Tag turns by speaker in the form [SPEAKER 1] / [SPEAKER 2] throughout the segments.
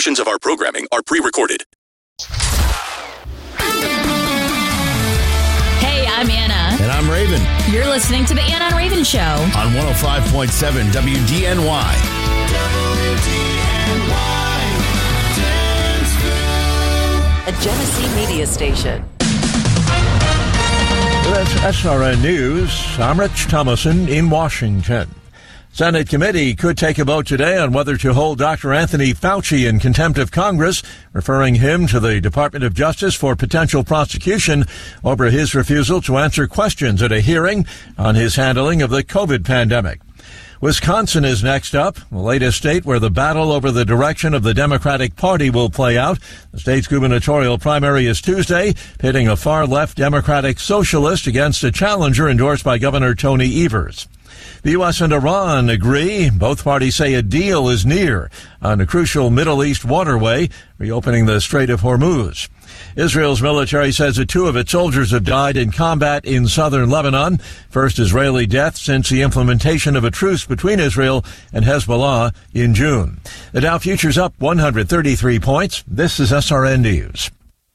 [SPEAKER 1] Portions of our programming are pre-recorded.
[SPEAKER 2] Hey, I'm Anna.
[SPEAKER 3] And I'm Raven.
[SPEAKER 2] You're listening to the Anna and Raven Show
[SPEAKER 3] On 105.7 WDNY.
[SPEAKER 4] A Genesee media station.
[SPEAKER 5] That's SRN News. I'm Rich Thomason in Washington. Senate committee could take a vote today on whether to hold Dr. Anthony Fauci in contempt of Congress, referring him to the Department of Justice for potential prosecution over his refusal to answer questions at a hearing on his handling of the COVID pandemic. Wisconsin is next up, the latest state where the battle over the direction of the Democratic Party will play out. The state's gubernatorial primary is Tuesday, pitting a far-left Democratic socialist against a challenger endorsed by Governor Tony Evers. The U.S. and Iran agree. Both parties say a deal is near on a crucial Middle East waterway, reopening the Strait of Hormuz. Israel's military says that 2 of its soldiers have died in combat in southern Lebanon, first Israeli death since the implementation of a truce between Israel and Hezbollah in June. The Dow futures up 133 points. This is SRN News.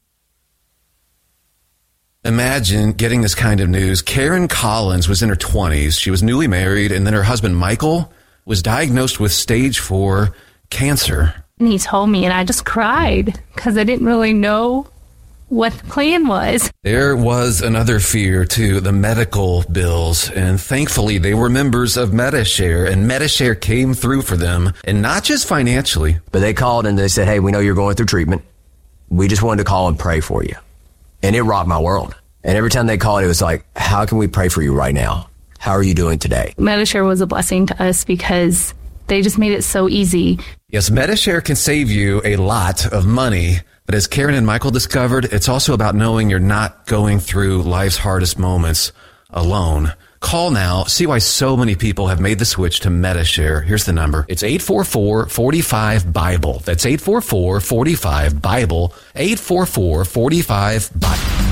[SPEAKER 6] Imagine getting this kind of news. Karen Collins was in her 20s. She was newly married, and then her husband, Michael, was diagnosed with stage 4 cancer.
[SPEAKER 7] And he told me, and I just cried because I didn't really know what the plan was.
[SPEAKER 6] There was another fear, too, the medical bills. And thankfully, they were members of Medi-Share, and Medi-Share came through for them, and not just financially.
[SPEAKER 8] But they called and they said, hey, we know you're going through treatment. We just wanted to call and pray for you. And it rocked my world. And every time they called, it was like, how can we pray for you right now? How are you doing today?
[SPEAKER 7] Medi-Share was a blessing to us because they just made it so easy.
[SPEAKER 6] Yes, Medi-Share can save you a lot of money. But as Karen and Michael discovered, it's also about knowing you're not going through life's hardest moments alone. Call now. See why so many people have made the switch to Medi-Share. Here's the number. It's 844-45-BIBLE. That's 844-45-BIBLE. 844-45-BIBLE.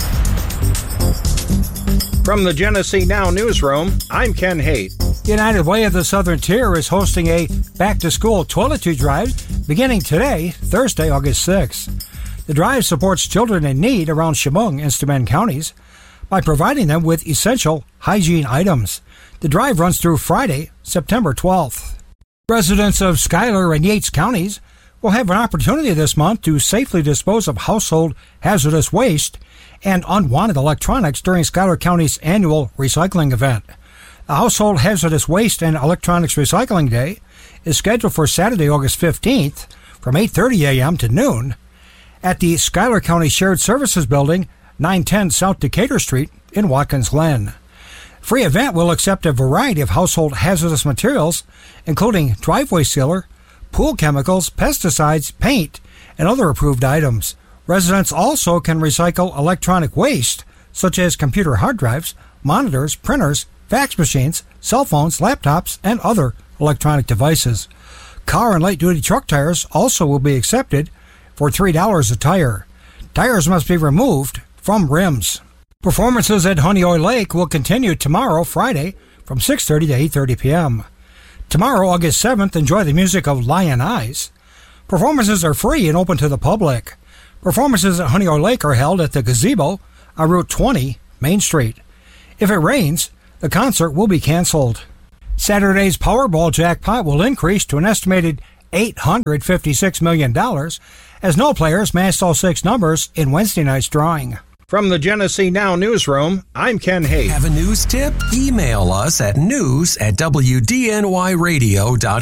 [SPEAKER 9] From the Genesee Now newsroom, I'm Ken Haight.
[SPEAKER 10] United Way of the Southern Tier is hosting a back-to-school toiletry drive beginning today, Thursday, August 6th. The drive supports children in need around Chemung and Steuben counties by providing them with essential hygiene items. The drive runs through Friday, September 12th. Residents of Schuyler and Yates counties will have an opportunity this month to safely dispose of household hazardous waste and unwanted electronics during Schuyler County's annual recycling event. The Household Hazardous Waste and Electronics Recycling Day is scheduled for Saturday, August 15th from 8:30 a.m. to noon at the Schuyler County Shared Services Building, 910 South Decatur Street in Watkins Glen. Free event will accept a variety of household hazardous materials, including driveway sealer, pool chemicals, pesticides, paint, and other approved items. Residents also can recycle electronic waste, such as computer hard drives, monitors, printers, fax machines, cell phones, laptops, and other electronic devices. Car and light-duty truck tires also will be accepted for $3 a tire. Tires must be removed from rims. Performances at Honeoye Lake will continue tomorrow, Friday, from 6:30 to 8:30 p.m. Tomorrow, August 7th, enjoy the music of Lion Eyes. Performances are free and open to the public. Performances at Honeoye Lake are held at the Gazebo on Route 20, Main Street. If it rains, the concert will be canceled. Saturday's Powerball jackpot will increase to an estimated $856 million as no players matched all 6 numbers in Wednesday night's drawing.
[SPEAKER 9] From the Genesee Now newsroom, I'm Ken Haight.
[SPEAKER 11] Have a news tip? Email us at news@wdnyradio.com.